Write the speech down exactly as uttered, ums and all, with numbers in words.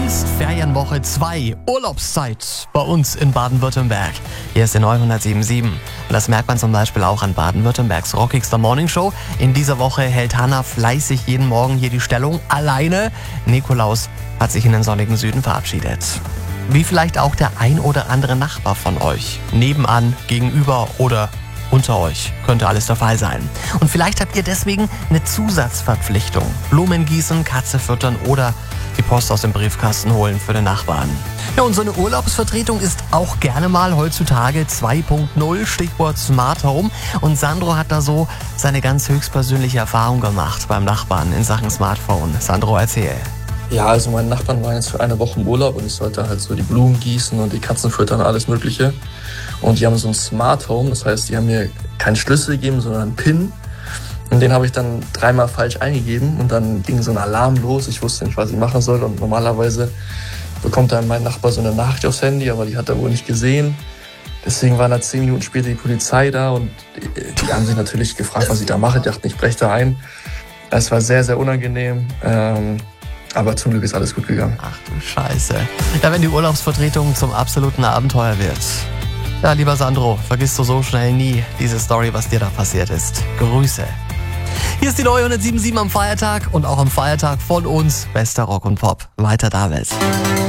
Pfingst, Ferienwoche zwei, Urlaubszeit bei uns in Baden-Württemberg. Hier ist die neunhundertsieben Komma sieben. Und das merkt man zum Beispiel auch an Baden-Württembergs rockigster Morningshow. In dieser Woche hält Hanna fleißig jeden Morgen hier die Stellung alleine. Nikolaus hat sich in den sonnigen Süden verabschiedet. Wie vielleicht auch der ein oder andere Nachbar von euch. Nebenan, gegenüber oder unter euch könnte alles der Fall sein. Und vielleicht habt ihr deswegen eine Zusatzverpflichtung. Blumen gießen, Katze füttern oder die Post aus dem Briefkasten holen für den Nachbarn. Ja, und so eine Urlaubsvertretung ist auch gerne mal heutzutage zwei Punkt null, Stichwort Smart Home. Und Sandro hat da so seine ganz höchstpersönliche Erfahrung gemacht beim Nachbarn in Sachen Smartphone. Sandro, erzähl. Ja, also meine Nachbarn waren jetzt für eine Woche im Urlaub und ich sollte halt so die Blumen gießen und die Katzen füttern, alles Mögliche. Und die haben so ein Smart Home, das heißt, die haben mir keinen Schlüssel gegeben, sondern einen PIN. Und den habe ich dann dreimal falsch eingegeben und dann ging so ein Alarm los. Ich wusste nicht, was ich machen soll. Und normalerweise bekommt dann mein Nachbar so eine Nachricht aufs Handy, aber die hat er wohl nicht gesehen. Deswegen waren da zehn Minuten später die Polizei da und die haben sich natürlich gefragt, was ich da mache. Die dachten, ich breche da ein. Es war sehr, sehr unangenehm. Ähm, Aber zum Glück ist alles gut gegangen. Ach du Scheiße. Ja, wenn die Urlaubsvertretung zum absoluten Abenteuer wird. Ja, lieber Sandro, vergisst du so schnell nie diese Story, was dir da passiert ist. Grüße. Hier ist die neunhundertsieben Komma sieben am Feiertag und auch am Feiertag von uns bester Rock und Pop. Weiter damit.